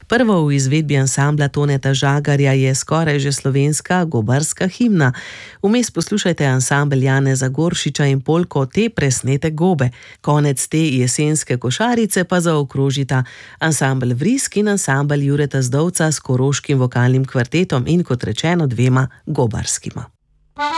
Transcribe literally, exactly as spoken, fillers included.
Prvo v izvedbi ansambla Toneta Žagarja je skoraj že slovenska gobarska himna. Vmes poslušajte ansambel Janeza Goršiča in polko Te presnete gobe. Konec te jesenske košarice pa zaokrožita ansambel Vrisk in ansambel Jureta Zdovca s koroškim vokalnim kvartetom in kot rečeno dvema gobarskima.